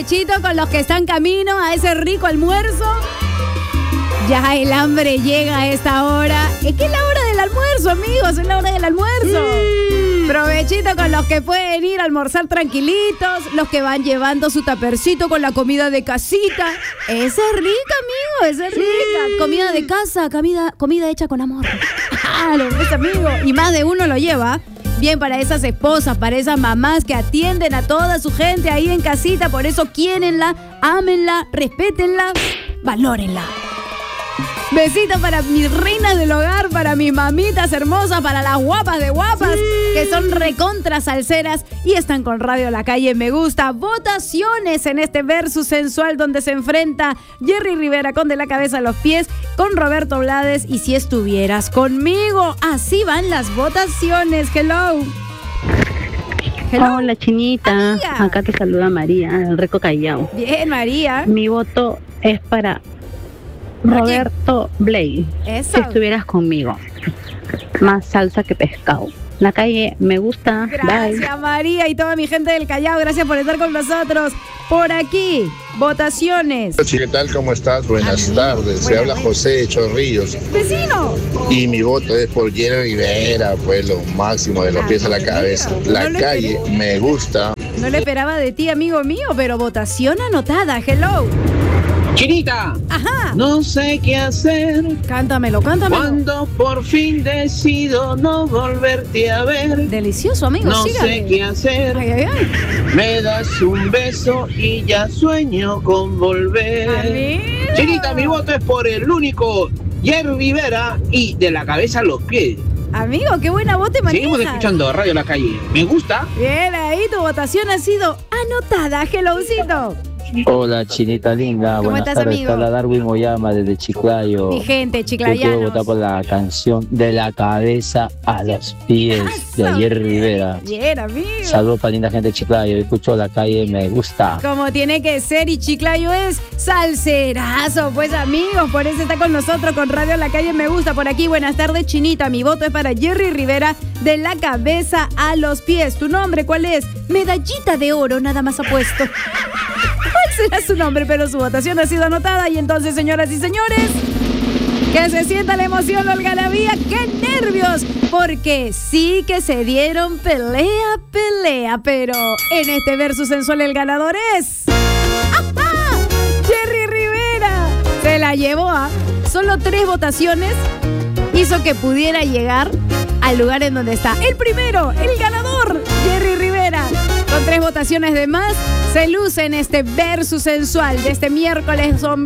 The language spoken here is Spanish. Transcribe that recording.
Provechito con los que están camino a ese rico almuerzo. Ya el hambre llega a esta hora. Es que es la hora del almuerzo, amigos. Es la hora del almuerzo. Provechito con los que pueden ir a almorzar tranquilitos, los que van llevando su tapercito con la comida de casita. Esa es rica, amigo, esa es rica. Comida de casa, comida hecha con amor. Lo ves, amigo. Y más de uno lo lleva. Bien para esas esposas, para esas mamás que atienden a toda su gente ahí en casita. Por eso quiérenla, ámenla, respétenla, valórenla. Besitos para mis reinas del hogar, para mis mamitas hermosas, para las guapas de guapas, que son recontra salseras y están con Radio La Calle Me Gusta. Votaciones en este versus sensual donde se enfrenta Jerry Rivera con De la Cabeza a los Pies, con Roberto Blades y Si Estuvieras Conmigo. Así van las votaciones. Hello. Hola, Chinita. María. Acá te saluda María, el Rico Callao. Bien, María. Mi voto es para Roberto Blades. Eso. Si Estuvieras Conmigo. Más salsa que pescado. La Calle Me Gusta. Gracias, bye. María y toda mi gente del Callao. Gracias por estar con nosotros. Por aquí, votaciones. ¿Qué tal? ¿Cómo estás? Buenas tardes. Se habla José de Chorrillos. ¡Vecino! Y mi voto es por Jerry Rivera, pues lo máximo, de los pies a la cabeza. La Calle Me Gusta. No le esperaba de ti, amigo mío, pero votación anotada. Hello. Chinita, ajá. No sé qué hacer. Cántamelo. Cuando por fin decido no volverte a ver. Delicioso, amigo. No sígale. sé qué hacer. Ay. Me das un beso y ya sueño con volver. Amigo. Chinita, mi voto es por el único Jerry Rivera y De la Cabeza a los Pies. Amigo, qué buena voz te manejas. Seguimos escuchando Radio La Calle. Me gusta. Bien, ahí tu votación ha sido anotada. Hellocito. Hola, Chinita linda. ¿Cómo Buenas estás, tardes. amigo? Habla Darwin Moyama desde Chiclayo. Mi gente, Yo quiero chiclayanos. votar por la canción De la Cabeza a los Pies de Jerry Rivera. Bien, amigo. Saludos para linda gente de Chiclayo. Escucho La Calle Me Gusta. Como tiene que ser, y Chiclayo es salserazo. Pues, amigos, por eso está con nosotros con Radio La Calle Me Gusta. Por aquí, buenas tardes, Chinita. Mi voto es para Jerry Rivera, De la Cabeza a los Pies. ¿Tu nombre cuál es? Medallita de oro, nada más ha puesto. ¿Cuál será su nombre? Pero su votación ha sido anotada. Y entonces, señoras y señores, que se sienta la emoción, la algarabía. ¡Qué nervios! Porque sí que se dieron pelea. Pero en este versus sensual el ganador es... ¡Ajá! Jerry Rivera. Se la llevó a... Solo 3 votaciones hizo que pudiera llegar al lugar en donde está. El primero, el ganador, Jerry Rivera. Con 3 votaciones de más, se luce en este versus sensual de este miércoles.